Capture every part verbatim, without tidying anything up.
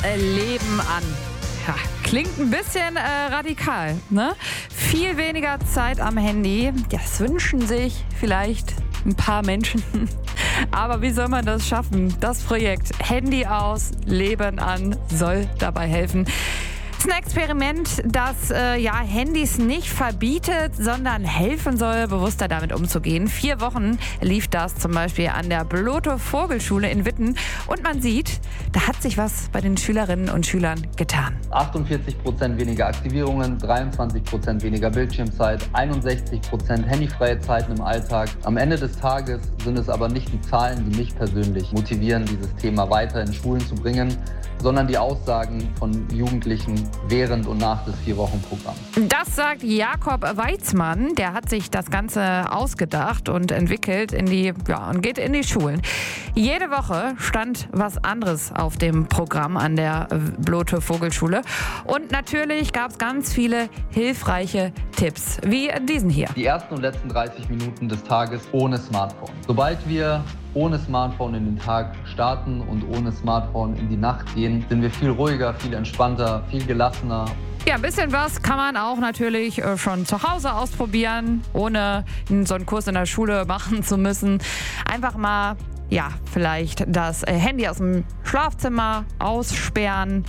Leben an. Ja, klingt ein bisschen äh, radikal, ne? Viel weniger Zeit am Handy. Das wünschen sich vielleicht ein paar Menschen. Aber wie soll man das schaffen? Das Projekt Handy aus, Leben an soll dabei helfen. Das ist ein Experiment, das äh, ja, Handys nicht verbietet, sondern helfen soll, bewusster damit umzugehen. Vier Wochen lief das zum Beispiel an der Blote-Vogelschule in Witten. Und man sieht, da hat sich was bei den Schülerinnen und Schülern getan. achtundvierzig Prozent weniger Aktivierungen, dreiundzwanzig Prozent weniger Bildschirmzeit, einundsechzig Prozent handyfreie Zeiten im Alltag. Am Ende des Tages sind es aber nicht die Zahlen, die mich persönlich motivieren, dieses Thema weiter in Schulen zu bringen, sondern die Aussagen von Jugendlichen während und nach des Vier-Wochen-Programms. Das sagt Jakob Weizmann. Der hat sich das Ganze ausgedacht und entwickelt in die, ja, und geht in die Schulen. Jede Woche stand was anderes auf dem Programm an der Blote-Vogelschule. Und natürlich gab es ganz viele hilfreiche Tipps, wie diesen hier. Die ersten und letzten dreißig Minuten des Tages ohne Smartphone. Sobald wir ohne Smartphone in den Tag starten und ohne Smartphone in die Nacht gehen, sind wir viel ruhiger, viel entspannter, viel gelassener. Ja, ein bisschen was kann man auch natürlich schon zu Hause ausprobieren, ohne so einen Kurs in der Schule machen zu müssen. Einfach mal, ja, vielleicht das Handy aus dem Schlafzimmer aussperren.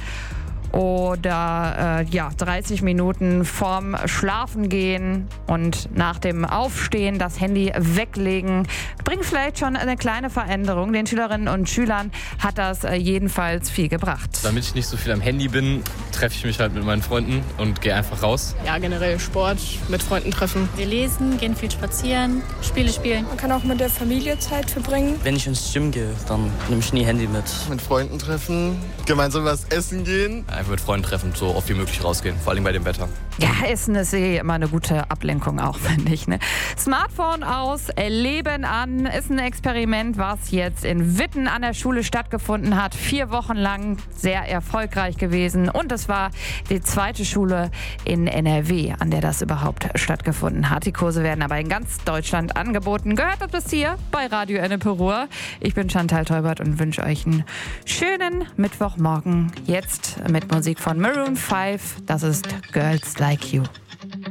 Oder äh, ja, dreißig Minuten vorm Schlafengehen und nach dem Aufstehen das Handy weglegen. Bringt vielleicht schon eine kleine Veränderung. Den Schülerinnen und Schülern hat das äh, jedenfalls viel gebracht. Damit ich nicht so viel am Handy bin, treffe ich mich halt mit meinen Freunden und gehe einfach raus. Ja, generell Sport, mit Freunden treffen. Wir lesen, gehen viel spazieren, Spiele spielen. Man kann auch mit der Familie Zeit verbringen. Wenn ich ins Gym gehe, dann nehme ich nie Handy mit. Mit Freunden treffen, gemeinsam was essen gehen. Einfach mit Freunden treffen, so oft wie möglich rausgehen, vor allem bei dem Wetter. Ja, Essen ist eh immer eine gute Ablenkung auch, finde ich. Ne? Smartphone aus, Leben an, ist ein Experiment, was jetzt in Witten an der Schule stattgefunden hat. Vier Wochen lang sehr erfolgreich gewesen. Und es war die zweite Schule in N R W, an der das überhaupt stattgefunden hat. Die Kurse werden aber in ganz Deutschland angeboten. Gehört habt es hier bei Radio Ennepe Ruhr. Ich bin Chantal Teubert und wünsche euch einen schönen Mittwochmorgen. Jetzt mit Musik von Maroon five. Das ist Girls Like You.